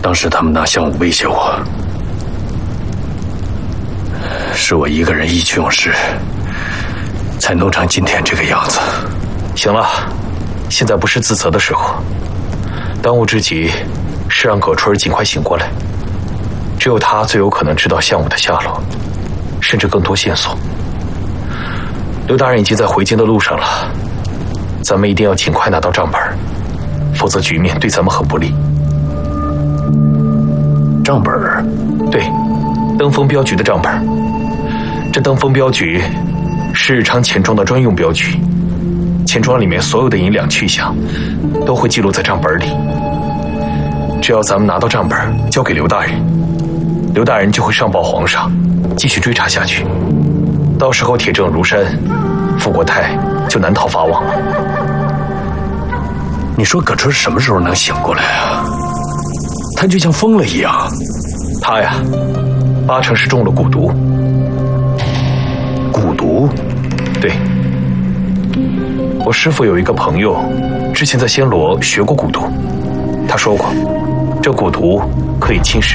当时他们拿项武威胁我，是我一个人意气用事，才弄成今天这个样子。 行了，现在不是自责的时候，当务之急是让葛春儿尽快醒过来。只有他最有可能知道项武的下落，甚至更多线索。刘大人已经在回京的路上了，咱们一定要尽快拿到账本，否则局面对咱们很不利。 账本？ 对，登封镖局的账本。这登封镖局是日昌钱庄的专用镖局，钱庄里面所有的银两去向都会记录在账本里。只要咱们拿到账本交给刘大人，刘大人就会上报皇上，继续追查下去。到时候铁证如山，傅国泰就难逃法网了。 你说葛春什么时候能醒过来啊？他就像疯了一样。 他呀，8成是中了蛊毒。 蛊毒？ 对，我师父有一个朋友，之前在暹罗学过蛊毒，他说过，这蛊毒可以侵蚀